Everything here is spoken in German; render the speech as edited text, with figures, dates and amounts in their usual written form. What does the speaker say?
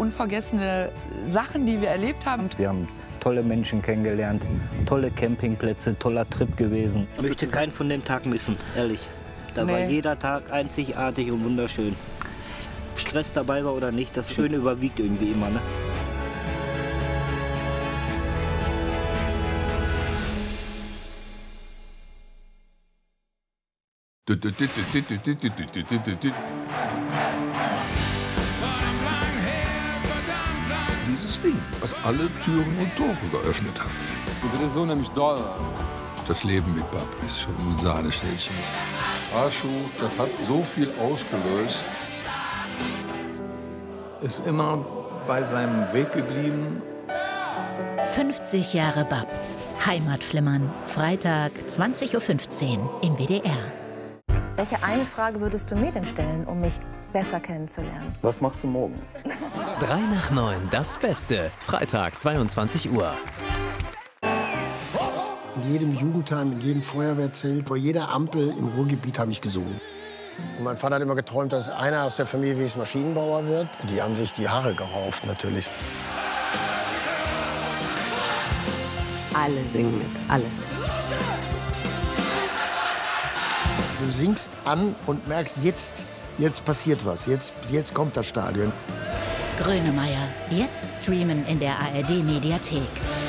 unvergessene Sachen, die wir erlebt haben. Wir haben tolle Menschen kennengelernt, tolle Campingplätze, toller Trip gewesen. Ich möchte keinen von dem Tag missen, ehrlich. Da war jeder Tag einzigartig und wunderschön. Stress dabei war oder nicht, das Schöne überwiegt irgendwie immer. Ne? Dieses Ding, was alle Türen und Tore geöffnet hat. Das ist unheimlich doll. Das Leben mit Bab ist schon ein Sahneschnäppchen. Arschu, das hat so viel ausgelöst. Ist immer bei seinem Weg geblieben. 50 Jahre Bab. Heimatflimmern. Freitag, 20:15 Uhr im WDR. Welche eine Frage würdest du mir denn stellen, um mich besser kennenzulernen? Was machst du morgen? 3 nach 9, das Beste. Freitag, 22 Uhr. In jedem Jugendheim, in jedem Feuerwehrzelt, vor jeder Ampel im Ruhrgebiet habe ich gesungen. Und mein Vater hat immer geträumt, dass einer aus der Familie wie Maschinenbauer wird. Die haben sich die Haare gerauft, natürlich. Alle singen mit, alle. Du singst an und merkst, jetzt passiert was, jetzt kommt das Stadion. Grönemeyer, jetzt streamen in der ARD-Mediathek.